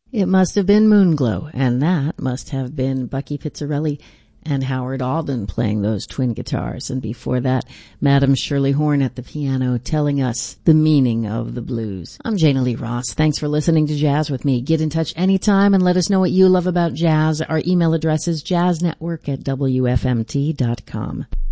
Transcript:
It must have been Moonglow, and that must have been Bucky Pizzarelli and Howard Alden playing those twin guitars. And before that, Madam Shirley Horn at the piano telling us the meaning of the blues. I'm Jana Lee Ross. Thanks for listening to Jazz with me. Get in touch anytime and let us know what you love about jazz. Our email address is jazznetwork@wfmt.com.